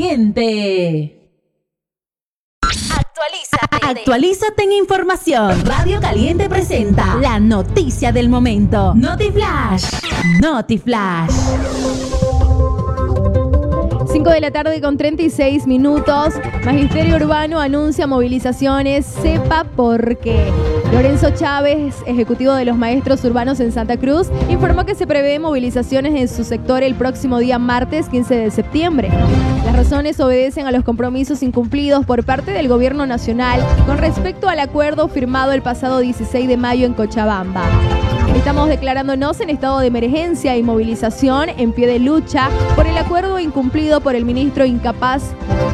Caliente. Actualízate en información. Radio Caliente presenta la noticia del momento. Notiflash. 5 de la tarde con 36 minutos. Magisterio Urbano anuncia movilizaciones. Sepa por qué. Lorenzo Chávez, ejecutivo de los maestros urbanos en Santa Cruz, informó que se prevé movilizaciones en su sector el próximo día martes 15 de septiembre. Las razones obedecen a los compromisos incumplidos por parte del gobierno nacional con respecto al acuerdo firmado el pasado 16 de mayo en Cochabamba. Estamos declarándonos en estado de emergencia y movilización en pie de lucha por el acuerdo incumplido por el ministro incapaz